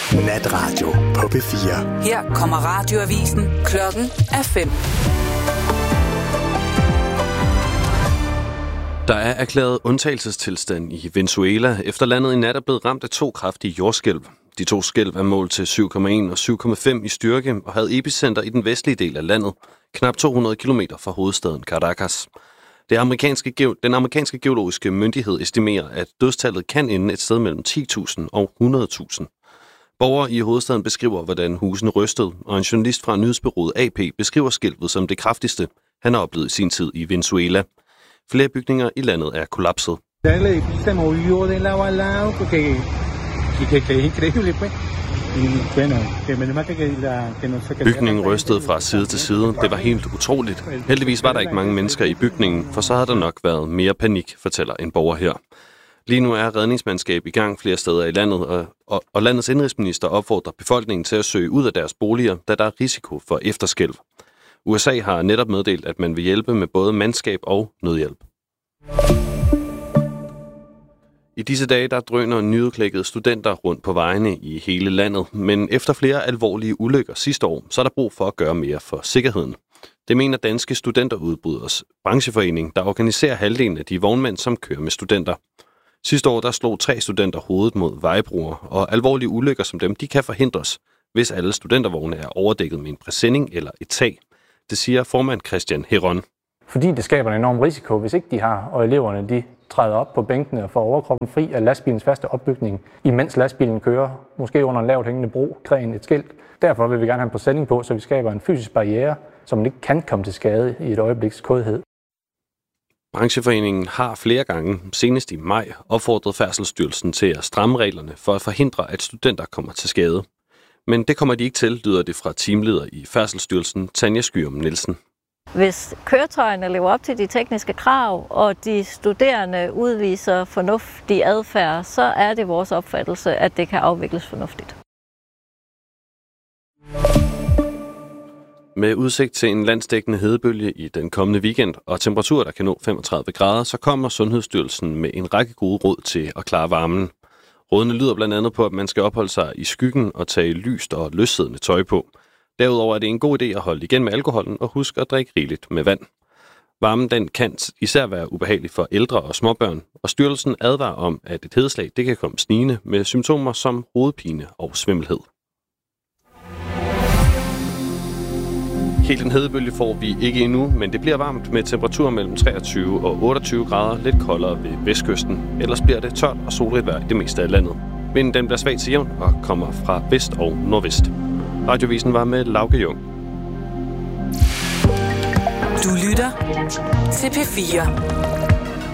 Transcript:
Natradio på P4. Her kommer radioavisen. Klokken er 5. Der er erklæret undtagelsestilstand i Venezuela, efter landet i nat er blevet ramt af 2 kraftige jordskælv. De 2 skælv er målt til 7,1 og 7,5 i styrke og havde epicenter i den vestlige del af landet, knap 200 km fra hovedstaden Caracas. Den amerikanske geologiske myndighed estimerer, at dødstallet kan ende et sted mellem 10.000 og 100.000. Borgere i hovedstaden beskriver, hvordan husene rystede, og en journalist fra nyhedsbureauet AP beskriver skælvet som det kraftigste, han har oplevet i sin tid i Venezuela. Flere bygninger i landet er kollapset. Bygningen rystede fra side til side. Det var helt utroligt. Heldigvis var der ikke mange mennesker i bygningen, for så havde der nok været mere panik, fortæller en borger her. Lige nu er redningsmandskab i gang flere steder i landet, og landets indrigsminister opfordrer befolkningen til at søge ud af deres boliger, da der er risiko for efterskælv. USA har netop meddelt, at man vil hjælpe med både mandskab og nødhjælp. I disse dage der drøner nyudklækkede studenter rundt på vejene i hele landet, men efter flere alvorlige ulykker sidste år, så er der brug for at gøre mere for sikkerheden. Det mener Danske Studenterudbryders brancheforening, der organiserer halvdelen af de vognmænd, som kører med studenter. Sidste år der slog 3 studenter hovedet mod vejbroer, og alvorlige ulykker som dem, de kan forhindres, hvis alle studentervogne er overdækket med en præsending eller et tag. Det siger formand Christian Heron. Fordi det skaber en enorm risiko, hvis ikke de har, og eleverne de træder op på bænkene og får overkroppen fri af lastbilens faste opbygning, imens lastbilen kører, måske under en lavt hængende bro, kræn et skilt. Derfor vil vi gerne have en præsending på, så vi skaber en fysisk barriere, som ikke kan komme til skade i et øjebliks kodhed. Brancheforeningen har flere gange, senest i maj, opfordret Færdselsstyrelsen til at stramme reglerne for at forhindre, at studenter kommer til skade. Men det kommer de ikke til, lyder det fra teamleder i Færdselsstyrelsen, Tanja Skyrum Nielsen. Hvis køretøjerne lever op til de tekniske krav, og de studerende udviser fornuftig adfærd, så er det vores opfattelse, at det kan afvikles fornuftigt. Med udsigt til en landsdækkende hedebølge i den kommende weekend og temperaturer, der kan nå 35 grader, så kommer Sundhedsstyrelsen med en række gode råd til at klare varmen. Rådene lyder blandt andet på, at man skal opholde sig i skyggen og tage lyst og løssiddende tøj på. Derudover er det en god idé at holde igen med alkoholen og huske at drikke rigeligt med vand. Varmen den kan især være ubehagelig for ældre og småbørn, og styrelsen advarer om, at et hedeslag det kan komme snigende med symptomer som hovedpine og svimmelhed. Helt en hedebølge får vi ikke endnu, men det bliver varmt med temperaturer mellem 23 og 28 grader, lidt koldere ved vestkysten. Ellers bliver det tørt og solrigt vejr i det meste af landet. Vinden den bliver svag til jævn og kommer fra vest og nordvest. Radiovisen var med Lauke Jung. Du lytter til P4.